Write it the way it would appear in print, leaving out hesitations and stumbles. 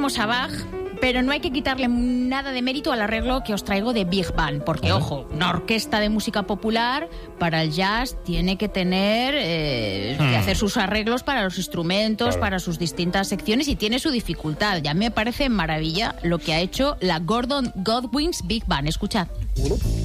tenemos a Bach, pero no hay que quitarle nada de mérito al arreglo que os traigo de Big Band, porque, ojo, una orquesta de música popular para el jazz tiene que tener que hacer sus arreglos para los instrumentos, para sus distintas secciones, y tiene su dificultad. Ya me parece maravilla lo que ha hecho la Gordon Godwin's Big Band. Escuchad.